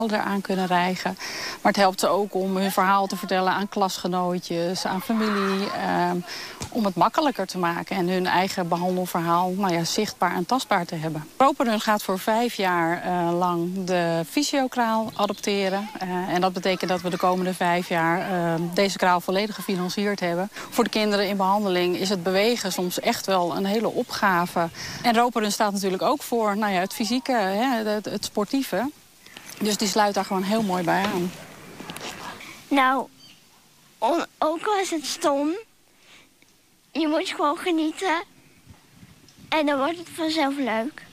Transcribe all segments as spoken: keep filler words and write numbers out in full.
eraan kunnen rijgen. Maar het helpt ze ook om hun verhaal te vertellen aan klasgenootjes, aan familie. Eh, om het makkelijker te maken en hun eigen behandelverhaal nou ja, zichtbaar en tastbaar te hebben. Roperun gaat voor vijf jaar uh, lang de fysiokraal adopteren. Uh, en dat betekent dat we de komende vijf jaar uh, deze kraal volledig gefinancierd hebben. Voor de kinderen in behandeling is het bewegen soms echt wel een hele opgave. En Roperun staat natuurlijk ook voor nou ja, het fysieke, hè, het, het sportieve. Dus die sluit daar gewoon heel mooi bij aan. Nou, on, ook al is het stom, je moet gewoon genieten. En dan wordt het vanzelf leuk.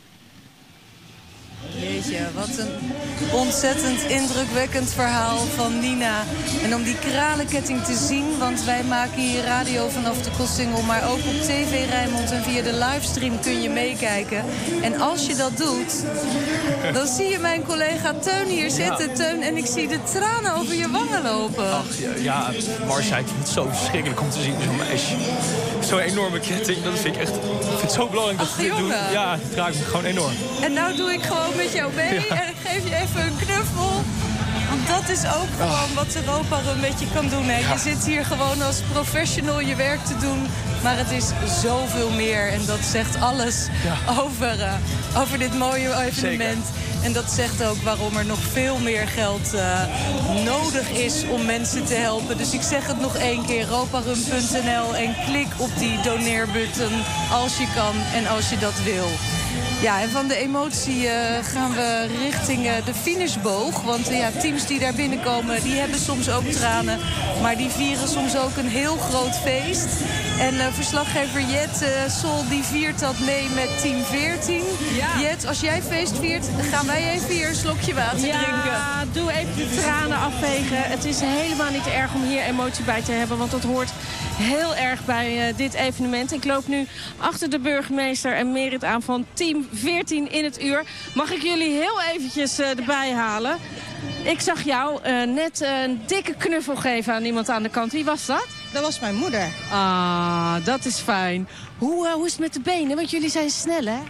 Jeetje, wat een ontzettend indrukwekkend verhaal van Nina. En om die kralenketting te zien, want wij maken hier radio vanaf de Kotsingel, maar ook op T V Rijnmond en via de livestream kun je meekijken. En als je dat doet, dan zie je mijn collega Teun hier zitten. Ja. Teun, en ik zie de tranen over je wangen lopen. Ach, ja, ja Marcia, ik vind het zo verschrikkelijk om te zien, zo'n meisje. Zo'n enorme ketting, dat vind ik echt, ik vind het zo belangrijk dat Ach, ze dit doen. Ja, het raakt me gewoon enorm. En nou doe ik gewoon met jou mee ja. en ik geef je even een knuffel. Want dat is ook gewoon wat Roperun met je kan doen. Hè. Ja. Je zit hier gewoon als professional je werk te doen. Maar het is zoveel meer. En dat zegt alles ja. over, uh, over dit mooie evenement. Zeker. En dat zegt ook waarom er nog veel meer geld uh, nodig is om mensen te helpen. Dus ik zeg het nog één keer, roperun punt n l. En klik op die doneerbutton als je kan en als je dat wil. Ja, en van de emotie uh, gaan we richting uh, de finishboog. Want uh, ja, teams die daar binnenkomen, die hebben soms ook tranen. Maar die vieren soms ook een heel groot feest. En uh, verslaggever Jet uh, Sol, die viert dat mee met team veertien. Ja. Jet, als jij feest viert, gaan wij even hier een slokje water ja, drinken. Ja, doe even de tranen afvegen. Het is helemaal niet erg om hier emotie bij te hebben. Want dat hoort heel erg bij uh, dit evenement. Ik loop nu achter de burgemeester en Merit aan van team veertien in het uur. Mag ik jullie heel eventjes uh, erbij halen? Ik zag jou uh, net uh, een dikke knuffel geven aan iemand aan de kant. Wie was dat? Dat was mijn moeder. Ah, dat is fijn. Hoe, uh, hoe is het met de benen? Want jullie zijn snel, hè?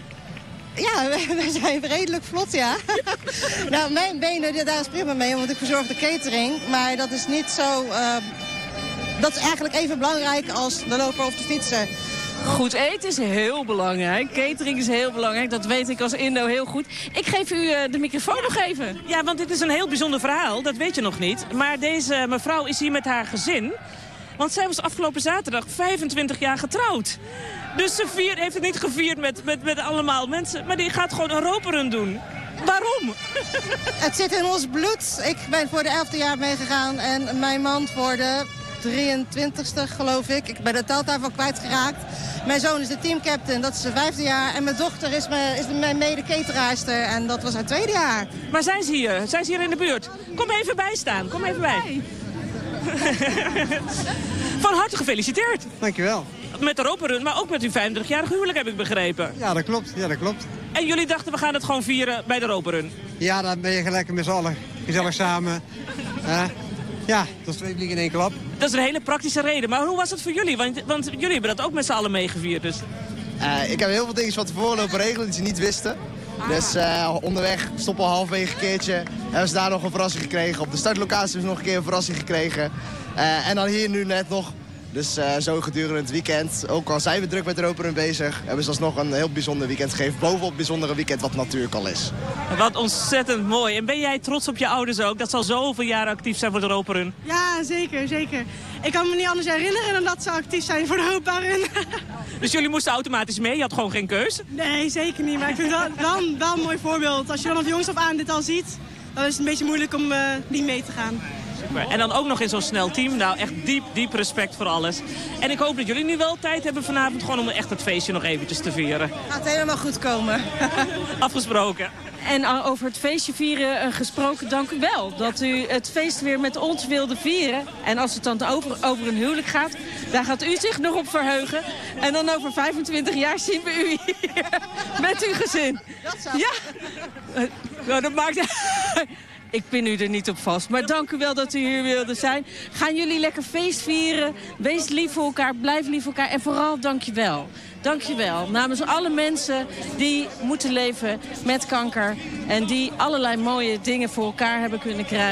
Ja, wij zijn redelijk vlot, ja. Nou, mijn benen, daar is prima mee, want ik verzorg de catering. Maar dat is niet zo... Uh, dat is eigenlijk even belangrijk als de loper of de fietser. Goed eten is heel belangrijk. Catering is heel belangrijk. Dat weet ik als Indo heel goed. Ik geef u uh, de microfoon nog even. Ja, want dit is een heel bijzonder verhaal. Dat weet je nog niet. Maar deze mevrouw is hier met haar gezin. Want zij was afgelopen zaterdag vijfentwintig jaar getrouwd. Dus ze vier, heeft het niet gevierd met, met, met allemaal mensen. Maar die gaat gewoon een Roperun doen. Waarom? Het zit in ons bloed. Ik ben voor de elfde jaar meegegaan. En mijn man voor de drieëntwintigste, geloof ik. Ik ben de tel daarvan kwijtgeraakt. Mijn zoon is de teamcaptain, dat is zijn vijfde jaar. En mijn dochter is mijn, is mijn mede-cateraarster en dat was haar tweede jaar. Maar zijn ze hier? Zijn ze hier in de buurt? Kom even bij staan. Kom even bij. Van harte gefeliciteerd. Dankjewel. Met de Roperun, maar ook met uw vijfentwintigjarig huwelijk, heb ik begrepen. Ja, dat klopt. Ja, dat klopt. En jullie dachten, we gaan het gewoon vieren bij de Roperun? Ja, dan ben je lekker met z'n allen. Gezellig samen. Uh, ja, dat is twee vliegen in één klap. Dat is een hele praktische reden. Maar hoe was het voor jullie? Want, want jullie hebben dat ook met z'n allen meegevierd. Dus. Uh, ik heb heel veel dingen van tevoren lopen regelen die ze niet wisten. Dus uh, onderweg stoppen we halverwege een keertje. Hebben ze daar nog een verrassing gekregen. Op de startlocatie hebben ze nog een keer een verrassing gekregen. Uh, en dan hier nu net nog. Dus uh, zo gedurende het weekend, ook al zijn we druk met de Roperun bezig, hebben ze alsnog een heel bijzonder weekend gegeven. Bovenop het bijzondere weekend wat natuurlijk al is. Wat ontzettend mooi. En ben jij trots op je ouders ook? Dat ze al zoveel jaren actief zijn voor de Roperun. Ja, zeker, zeker. Ik kan me niet anders herinneren dan dat ze actief zijn voor de Roperun. Dus jullie moesten automatisch mee? Je had gewoon geen keus? Nee, zeker niet. Maar ik vind het wel, wel, wel een mooi voorbeeld. Als je dan op jongs af aan dit al ziet, dan is het een beetje moeilijk om uh, niet mee te gaan. Super. En dan ook nog in zo'n snel team. Nou, echt diep, diep respect voor alles. En ik hoop dat jullie nu wel tijd hebben vanavond gewoon om echt het feestje nog eventjes te vieren. Gaat helemaal goed komen. Afgesproken. En over het feestje vieren uh, gesproken, dank u wel. Dat u het feest weer met ons wilde vieren. En als het dan over, over een huwelijk gaat, daar gaat u zich nog op verheugen. En dan over vijfentwintig jaar zien we u hier met uw gezin. Dat zou... Ja, uh, nou, dat maakt... Ik pin u er niet op vast. Maar dank u wel dat u hier wilde zijn. Gaan jullie lekker feest vieren. Wees lief voor elkaar. Blijf lief voor elkaar. En vooral dank je wel. Dank je wel. Namens alle mensen die moeten leven met kanker. En die allerlei mooie dingen voor elkaar hebben kunnen krijgen.